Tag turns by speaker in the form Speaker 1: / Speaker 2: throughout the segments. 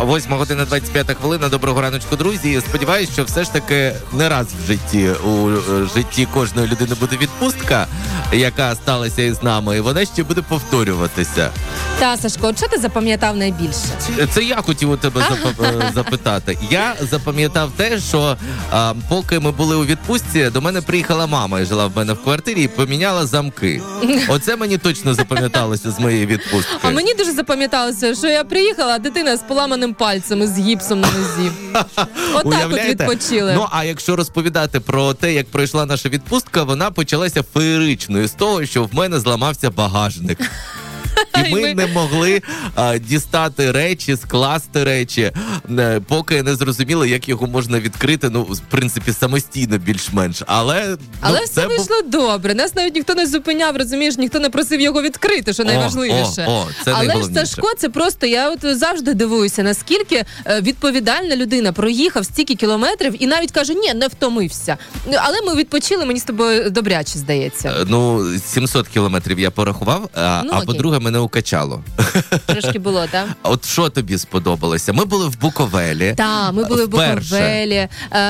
Speaker 1: 8:25 хвилина. Доброго раночку, друзі. Сподіваюсь, що все ж таки не раз в житті, у житті кожної людини буде відпустка, яка сталася із нами, і вона ще буде повторюватися.
Speaker 2: Та, Сашко, що ти запам'ятав найбільше?
Speaker 1: Це я хотів у тебе запитати. Я запам'ятав те, що поки ми були у відпустці, до мене приїхала мама і жила в мене в квартирі і поміняла замки. Оце мені точно запам'яталося з моєї відпустки.
Speaker 2: А мені дуже запам'яталося, що я приїхала, а дитина з поламаним пальцем і з гіпсом на нозі. Отак от відпочили.
Speaker 1: Ну, а якщо розповідати про те, як пройшла наша відпустка, вона почалася феєричною з того, що в мене зламався багажник. І ми не могли дістати речі, скласти речі, поки не зрозуміли, як його можна відкрити, ну, в принципі, самостійно більш-менш. Але
Speaker 2: все вийшло добре. Нас навіть ніхто не зупиняв, розумієш, ніхто не просив його відкрити, що найважливіше. Але ж, Сашко, це просто, я от завжди дивуюся, наскільки відповідальна людина проїхав стільки кілометрів і навіть каже, ні, не втомився. Але ми відпочили, мені з тобою добряче, здається.
Speaker 1: 700 кілометрів я порахував, а по-друге, мене укачало.
Speaker 2: Трошки було, так?
Speaker 1: От що тобі сподобалося? Ми були в Буковелі.
Speaker 2: Так, ми були в Буковелі.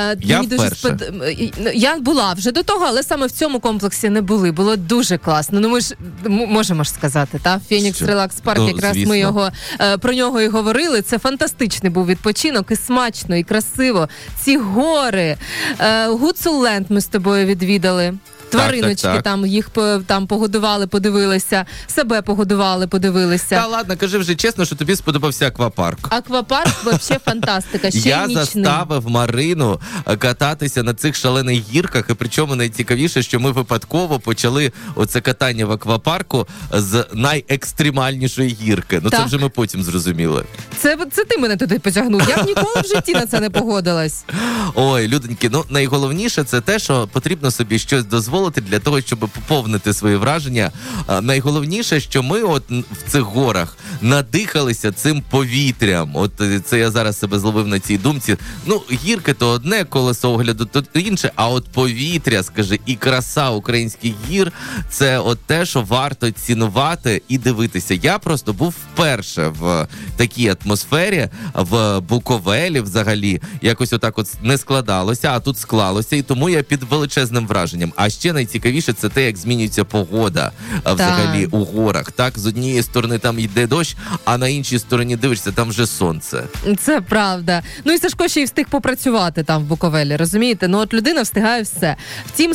Speaker 2: Я була вже до того, але саме в цьому комплексі не були. Було дуже класно. Ну, ми ж можемо ж сказати, так? Фенікс Релакс Парк, якраз
Speaker 1: звісно.
Speaker 2: Ми про нього і говорили. Це фантастичний був відпочинок, і смачно, і красиво. Ці гори. Гуцулленд ми з тобою відвідали. Твариночки
Speaker 1: так.
Speaker 2: Там, їх там погодували, подивилися, себе погодували, подивилися.
Speaker 1: Та ладно, кажи вже чесно, що тобі сподобався аквапарк.
Speaker 2: Аквапарк взагалі фантастика, ще
Speaker 1: я
Speaker 2: нічний.
Speaker 1: заставив Марину кататися на цих шалених гірках, і причому найцікавіше, що ми випадково почали оце катання в аквапарку з найекстремальнішої гірки. Ну, це вже ми потім зрозуміли.
Speaker 2: Це ти мене туди потягнув. Я б ніколи в житті на це не погодилась.
Speaker 1: Ой, люденьки, найголовніше це те, що потрібно собі щось дозволити для того, щоб поповнити свої враження. Найголовніше, що ми от в цих горах надихалися цим повітрям. От це я зараз себе зловив на цій думці. Ну, гірки то одне, колесо огляду то інше, а от повітря, скажи, і краса українських гір, це от те, що варто цінувати і дивитися. Я просто був вперше в такій атмосфері, в Буковелі взагалі. Якось отак от не складалося, а тут склалося, і тому я під величезним враженням. А ще найцікавіше це те, як змінюється погода взагалі у горах. Так, з однієї сторони там йде дощ, а на іншій стороні дивишся, там вже сонце.
Speaker 2: Це правда. Ну і Сашко ще й встиг попрацювати там в Буковелі, розумієте? Ну от людина встигає все. Втім,